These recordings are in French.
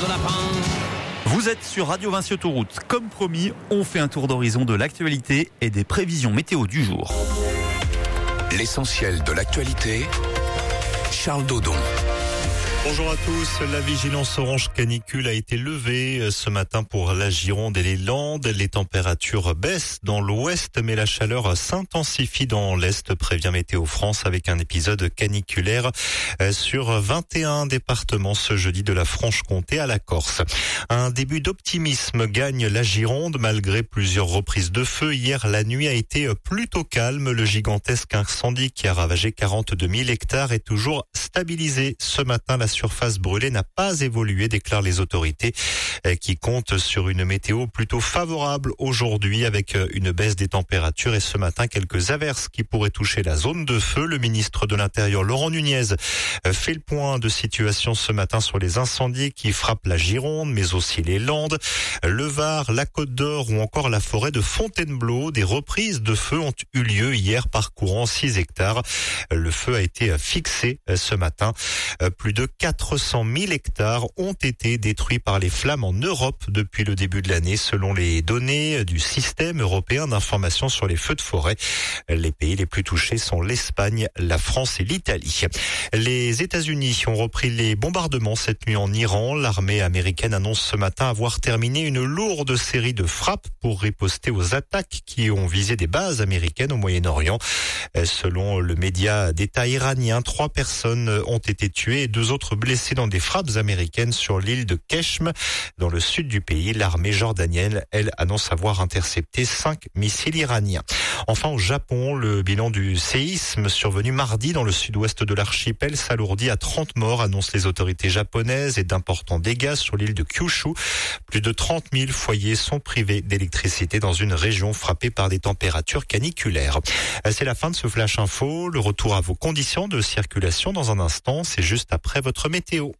lapin. Vous êtes sur Radio Vinci Autoroute. Comme promis, on fait un tour d'horizon de l'actualité et des prévisions météo du jour. L'essentiel de l'actualité, Charles Dodon. Bonjour à tous. La vigilance orange canicule a été levée ce matin pour la Gironde et les Landes. Les températures baissent dans l'ouest, mais la chaleur s'intensifie dans l'est, prévient Météo France, avec un épisode caniculaire sur 21 départements ce jeudi, de la Franche-Comté à la Corse. Un début d'optimisme gagne la Gironde malgré plusieurs reprises de feu. Hier, la nuit a été plutôt calme. Le gigantesque incendie qui a ravagé 42 000 hectares est toujours stabilisé. Ce matin, la surface brûlée n'a pas évolué, déclarent les autorités, qui comptent sur une météo plutôt favorable aujourd'hui, avec une baisse des températures et ce matin quelques averses qui pourraient toucher la zone de feu. Le ministre de l'Intérieur, Laurent Nunez, fait le point de situation ce matin sur les incendies qui frappent la Gironde, mais aussi les Landes, le Var, la Côte d'Or ou encore la forêt de Fontainebleau. Des reprises de feu ont eu lieu hier, parcourant 6 hectares. Le feu a été fixé ce matin. Plus de 400 000 hectares ont été détruits par les flammes en Europe depuis le début de l'année, selon les données du système européen d'information sur les feux de forêt. Les pays les plus touchés sont l'Espagne, la France et l'Italie. Les États-Unis ont repris les bombardements cette nuit en Iran. L'armée américaine annonce ce matin avoir terminé une lourde série de frappes pour riposter aux attaques qui ont visé des bases américaines au Moyen-Orient. Selon le média d'État iranien, 3 personnes ont été tuées et 2 autres blessés dans des frappes américaines sur l'île de Keshm, dans le sud du pays. L'armée jordanienne, elle, annonce avoir intercepté 5 missiles iraniens. Enfin, au Japon, le bilan du séisme survenu mardi dans le sud-ouest de l'archipel s'alourdit à 30 morts, annoncent les autorités japonaises, et d'importants dégâts sur l'île de Kyushu. Plus de 30 000 foyers sont privés d'électricité dans une région frappée par des températures caniculaires. C'est la fin de ce Flash Info. Le retour à vos conditions de circulation dans un instant, c'est juste après votre météo.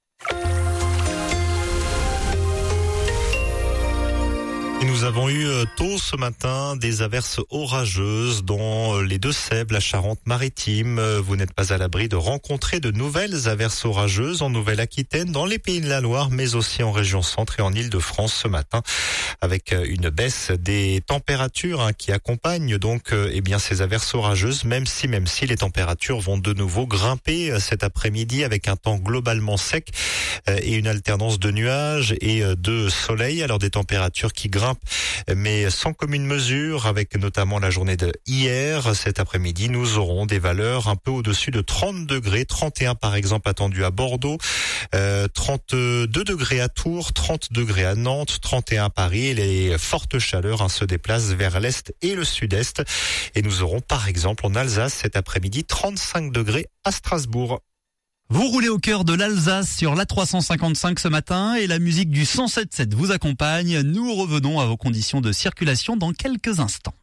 Et nous avons eu tôt ce matin des averses orageuses dans les Deux-Sèvres, la Charente-Maritime. Vous n'êtes pas à l'abri de rencontrer de nouvelles averses orageuses en Nouvelle-Aquitaine, dans les Pays de la Loire, mais aussi en région centre et en Île-de-France ce matin, avec une baisse des températures qui accompagne donc ces averses orageuses, même si les températures vont de nouveau grimper cet après-midi, avec un temps globalement sec et une alternance de nuages et de soleil. Alors des températures qui grimpent, mais sans commune mesure, avec notamment la journée de hier. Cet après-midi, nous aurons des valeurs un peu au-dessus de 30 degrés, 31 par exemple attendu à Bordeaux, 32 degrés à Tours, 30 degrés à Nantes, 31 à Paris, et les fortes chaleurs se déplacent vers l'est et le sud-est. Et nous aurons par exemple en Alsace cet après-midi 35 degrés à Strasbourg. Vous roulez au cœur de l'Alsace sur l'A355 ce matin et la musique du 107.7 vous accompagne. Nous revenons à vos conditions de circulation dans quelques instants.